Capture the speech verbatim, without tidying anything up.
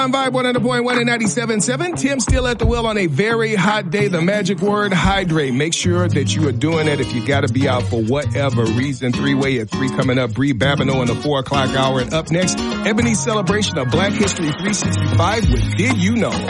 I'm Vibe one hundred point one and ninety-seven point seven. Tim still at the wheel on a very hot day. The magic word, hydrate. Make sure that you are doing it if you got to be out for whatever reason. Three-way at three coming up. Bree Babineau in the four o'clock hour. And up next, Ebony's celebration of Black History three sixty-five with Did You Know?